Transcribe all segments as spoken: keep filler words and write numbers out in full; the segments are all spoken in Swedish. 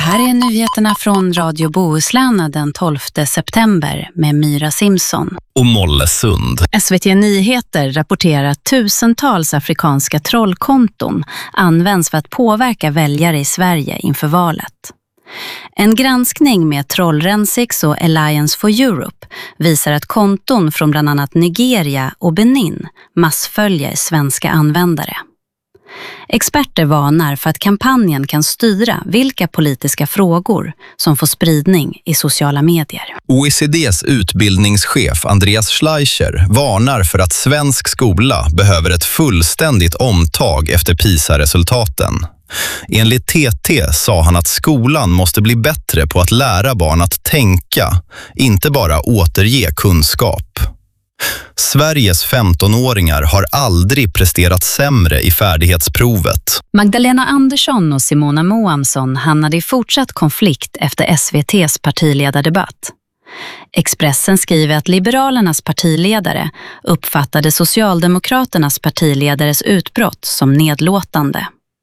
här är nyheterna från Radio Bohuslän den tolfte september med Myra Simson och Molle Sund. S V T Nyheter rapporterar att tusentals afrikanska trollkonton används för att påverka väljare i Sverige inför valet. En granskning med Trollrensix och Alliance for Europe visar att konton från bland annat Nigeria och Benin massföljer svenska användare. Experter varnar för att kampanjen kan styra vilka politiska frågor som får spridning i sociala medier. O E C D:s utbildningschef Andreas Schleicher varnar för att svensk skola behöver ett fullständigt omtag efter PISA-resultaten. Enligt T T sa han att skolan måste bli bättre på att lära barn att tänka, inte bara återge kunskap. Sveriges femtonåringar har aldrig presterat sämre i färdighetsprovet. Magdalena Andersson och Simona Moamsson hamnade i fortsatt konflikt efter S V T:s partiledardebatt. Expressen skriver att Liberalernas partiledare uppfattade Socialdemokraternas partiledares utbrott som nedlåtande.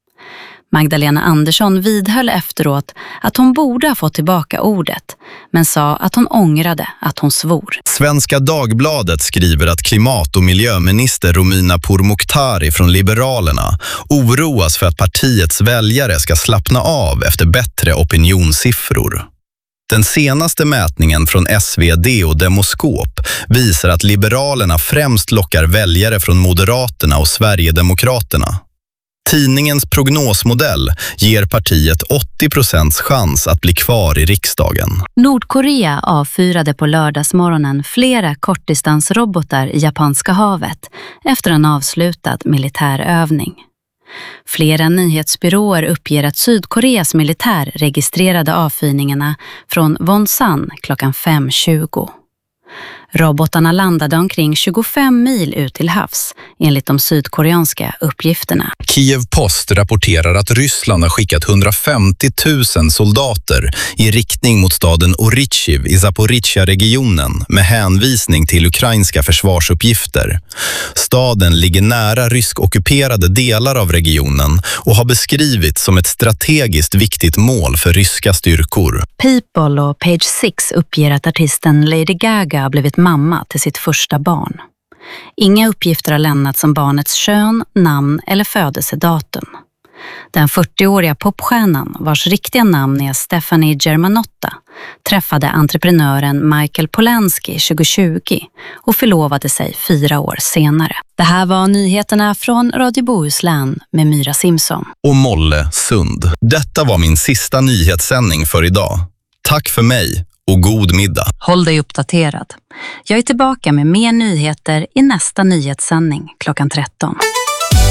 Magdalena Andersson vidhöll efteråt att hon borde ha fått tillbaka ordet, men sa att hon ångrade att hon svor. Svenska Dagbladet skriver att klimat- och miljöminister Romina Pourmokhtari från Liberalerna oroas för att partiets väljare ska slappna av efter bättre opinionssiffror. Den senaste mätningen från S V D och Demoskop visar att Liberalerna främst lockar väljare från Moderaterna och Sverigedemokraterna. Tidningens prognosmodell ger partiet åttio procents chans att bli kvar i riksdagen. Nordkorea avfyrade på lördagsmorgonen flera kortdistansrobotar i Japanska havet efter en avslutad militärövning. Flera nyhetsbyråer uppger att Sydkoreas militär registrerade avfyrningarna från Wonsan klockan fem tjugo. Robotarna landade omkring tjugofem mil ut till havs, enligt de sydkoreanska uppgifterna. Kiev Post rapporterar att Ryssland har skickat hundrafemtio tusen soldater i riktning mot staden Orychiv i Zaporizjzja-regionen med hänvisning till ukrainska försvarsuppgifter. Staden ligger nära ryskockuperade delar av regionen och har beskrivits som ett strategiskt viktigt mål för ryska styrkor. People och Page Six uppger att artisten Lady Gaga har blivit mamma till sitt första barn. Inga uppgifter har lämnats om barnets kön, namn eller födelsedatum. Den fyrtioåriga popstjärnan, vars riktiga namn är Stephanie Germanotta, träffade entreprenören Michael Polanski tjugohundratjugo och förlovade sig fyra år senare. Det här var nyheterna från Radio Bohuslän med Myra Simson och Molle Sund. Detta var min sista nyhetssändning för idag. Tack för mig och god middag. Håll dig uppdaterad. Jag är tillbaka med mer nyheter i nästa nyhetssändning klockan tretton.